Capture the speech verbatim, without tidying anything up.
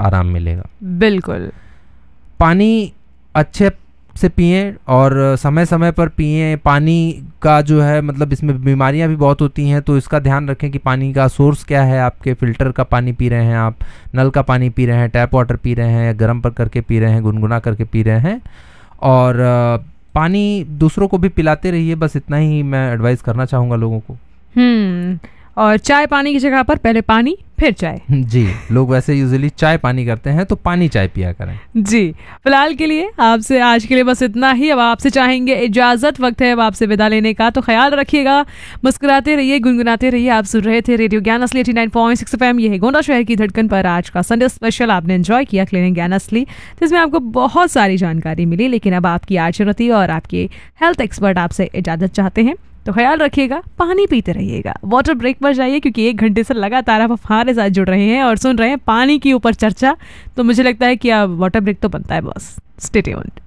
आराम मिलेगा। बिल्कुल। पानी अच्छे से पिएं और समय समय पर पिएं। पानी का जो है मतलब इसमें बीमारियां भी बहुत होती हैं, तो इसका ध्यान रखें कि पानी का सोर्स क्या है। आपके फ़िल्टर का पानी पी रहे हैं, आप नल का पानी पी रहे हैं, टैप वाटर पी रहे हैं, या गर्म पर करके पी रहे हैं, गुनगुना करके पी रहे हैं। और पानी दूसरों को भी पिलाते रहिए, बस इतना ही मैं एडवाइस करना चाहूँगा लोगों को। हम्म और चाय पानी की जगह पर पहले पानी फिर चाय। जी, लोग वैसे यूजुअली चाय पानी करते हैं, तो पानी चाय पिया करें। जी, फिलहाल के लिए आपसे आज के लिए बस इतना ही। अब आपसे चाहेंगे इजाज़त, वक्त है अब आपसे विदा लेने का। तो ख्याल रखिएगा, मुस्कुराते रहिए, गुनगुनाते रहिए। आप सुन रहे थे रेडियो ज्ञान असली नवासी पॉइंट सिक्स एफएम। ये है गोंडा शहर की धड़कन पर आज का संडे स्पेशल आपने एंजॉय किया क्लिनिक ज्ञान असली, जिसमें आपको बहुत सारी जानकारी मिली। लेकिन अब आपकी आचरणती और आपके हेल्थ एक्सपर्ट आपसे इजाज़त चाहते हैं, तो ख्याल रखिएगा, पानी पीते रहिएगा। वाटर ब्रेक पर जाइए, क्योंकि एक घंटे से लगातार आप हमारे साथ जुड़ रहे हैं और सुन रहे हैं पानी के ऊपर चर्चा। तो मुझे लगता है कि अब वाटर ब्रेक तो बनता है बॉस। Stay tuned.